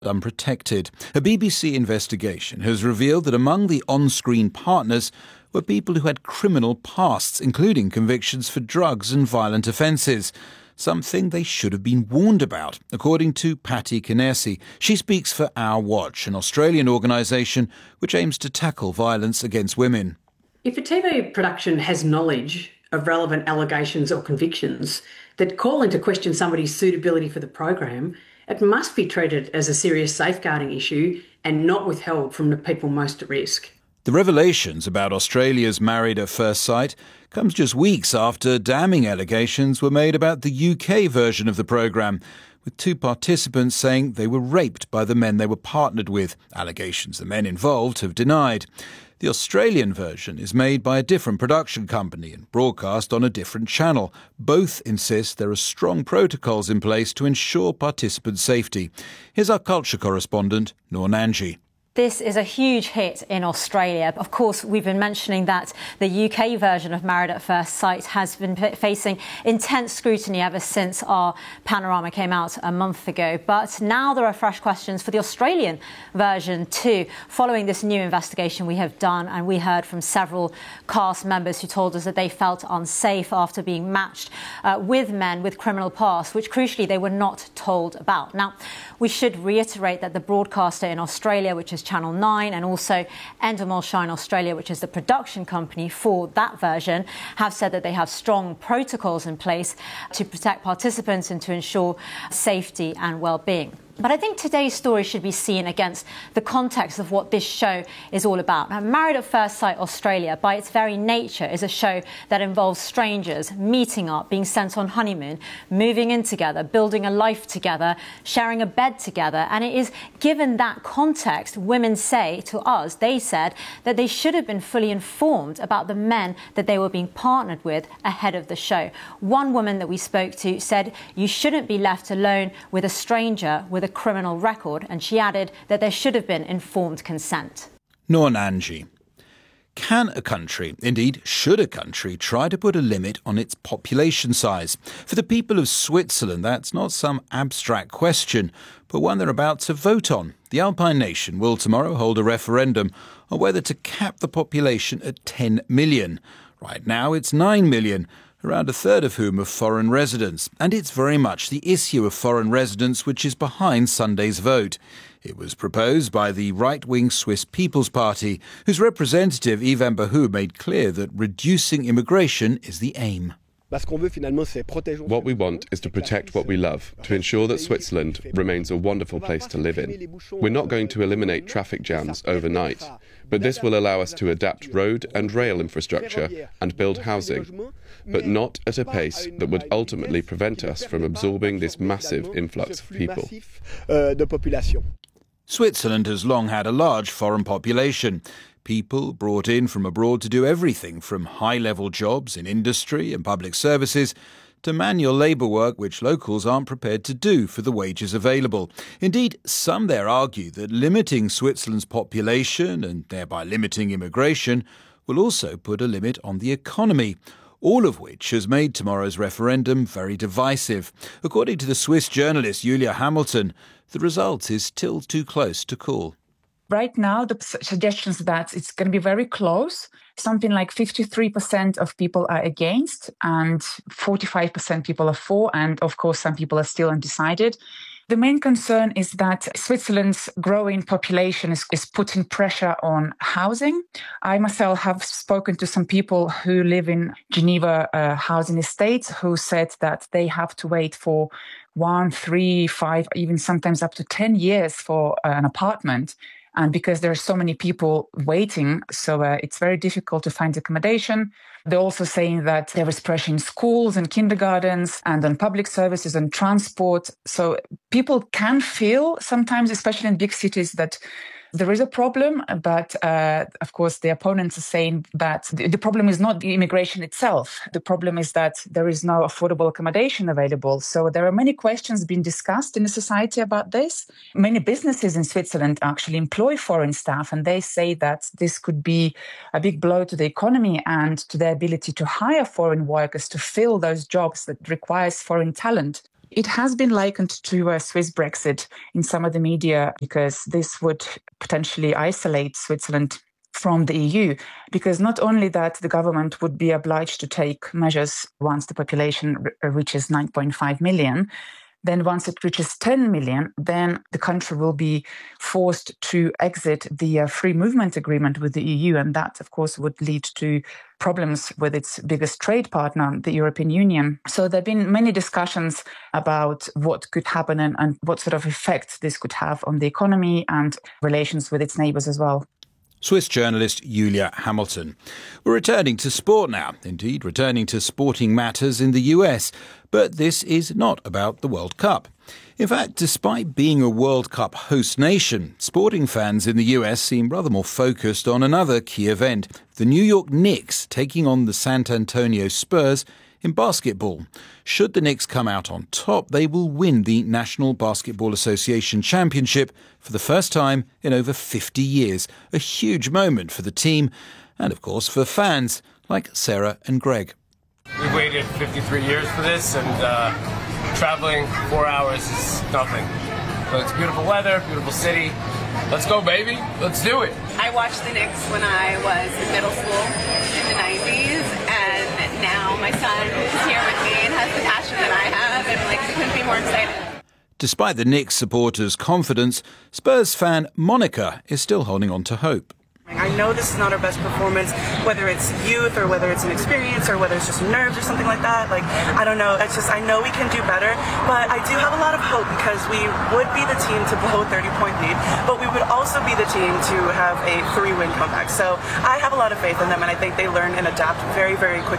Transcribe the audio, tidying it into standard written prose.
unprotected. A BBC investigation has revealed that among the on-screen partners were people who had criminal pasts, including convictions for drugs and violent offences. Something they should have been warned about, according to Patty Kinnesi. She speaks for Our Watch, an Australian organisation which aims to tackle violence against women. If a TV production has knowledge of relevant allegations or convictions that call into question somebody's suitability for the program, it must be treated as a serious safeguarding issue and not withheld from the people most at risk. The revelations about Australia's Married at First Sight comes just weeks after damning allegations were made about the UK version of the programme, with 2 participants saying they were raped by the men they were partnered with, allegations the men involved have denied. The Australian version is made by a different production company and broadcast on a different channel. Both insist there are strong protocols in place to ensure participant safety. Here's our culture correspondent, Noor Nanji. This is a huge hit in Australia. Of course, we've been mentioning that the UK version of Married at First Sight has been facing intense scrutiny ever since our panorama came out a month ago. But now there are fresh questions for the Australian version too, following this new investigation we have done. And we heard from several cast members who told us that they felt unsafe after being matched with men with criminal past, which crucially they were not told about. Now, we should reiterate that the broadcaster in Australia, which is Channel 9, and also Endemol Shine Australia, which is the production company for that version, have said that they have strong protocols in place to protect participants and to ensure safety and well-being. But I think today's story should be seen against the context of what this show is all about. Now, Married at First Sight Australia, by its very nature, is a show that involves strangers meeting up, being sent on honeymoon, moving in together, building a life together, sharing a bed together. And it is given that context, women say to us, they said that they should have been fully informed about the men that they were being partnered with ahead of the show. One woman that we spoke to said, you shouldn't be left alone with a stranger with a criminal record, and she added that there should have been informed consent. Noor Nanji. Can a country, indeed should a country, try to put a limit on its population size? For the people of Switzerland, that's not some abstract question, but one they're about to vote on. The Alpine nation will tomorrow hold a referendum on whether to cap the population at 10 million. Right now it's 9 million. Around a third of whom are foreign residents. And it's very much the issue of foreign residents which is behind Sunday's vote. It was proposed by the right-wing Swiss People's Party, whose representative Yvan Bahu made clear that reducing immigration is the aim. What we want is to protect what we love, to ensure that Switzerland remains a wonderful place to live in. We're not going to eliminate traffic jams overnight, but this will allow us to adapt road and rail infrastructure and build housing, but not at a pace that would ultimately prevent us from absorbing this massive influx of people. Switzerland has long had a large foreign population. People brought in from abroad to do everything from high-level jobs in industry and public services to manual labour work which locals aren't prepared to do for the wages available. Indeed, some there argue that limiting Switzerland's population and thereby limiting immigration will also put a limit on the economy, all of which has made tomorrow's referendum very divisive. According to the Swiss journalist Julia Hamilton, the result is still too close to call. Right now, the suggestions that it's going to be very close. Something like 53% of people are against and 45% people are for. And of course, some people are still undecided. The main concern is that Switzerland's growing population is putting pressure on housing. I myself have spoken to some people who live in Geneva housing estates who said that they have to wait for 1, 3, 5, even sometimes up to 10 years for an apartment. And because there are so many people waiting, so it's very difficult to find accommodation. They're also saying that there is pressure in schools and kindergartens and on public services and transport. So people can feel sometimes, especially in big cities, that there is a problem, but of course the opponents are saying that the problem is not the immigration itself. The problem is that there is no affordable accommodation available. So there are many questions being discussed in the society about this. Many businesses in Switzerland actually employ foreign staff, and they say that this could be a big blow to the economy and to their ability to hire foreign workers to fill those jobs that requires foreign talent. It has been likened to a Swiss Brexit in some of the media because this would potentially isolate Switzerland from the EU, because not only that the government would be obliged to take measures once the population reaches 9.5 million, then once it reaches 10 million, then the country will be forced to exit the free movement agreement with the EU. And that, of course, would lead to problems with its biggest trade partner, the European Union. So there have been many discussions about what could happen and what sort of effects this could have on the economy and relations with its neighbours as well. Swiss journalist Julia Hamilton. We're returning to sport now, indeed returning to sporting matters in the US. But this is not about the World Cup. In fact, despite being a World Cup host nation, sporting fans in the US seem rather more focused on another key event, the New York Knicks taking on the San Antonio Spurs in basketball. Should the Knicks come out on top, they will win the National Basketball Association Championship for the first time in over 50 years. A huge moment for the team and, of course, for fans like Sarah and Greg. We waited 53 years for this, and traveling 4 hours is nothing. But it's beautiful weather, beautiful city. Let's go, baby. Let's do it. I watched the Knicks when I was in middle school in the 90s, and now my son is here with me and has the passion that I have, and we couldn't be more excited. Despite the Knicks supporters' confidence, Spurs fan Monica is still holding on to hope. I know this is not our best performance, whether it's youth or whether it's an experience or whether it's just nerves or something like that. I don't know. It's just, I know we can do better, but I do have a lot of hope because we would be the team to blow a 30-point lead, but we would also be the team to have a 3-win comeback. So I have a lot of faith in them, and I think they learn and adapt very, very quickly.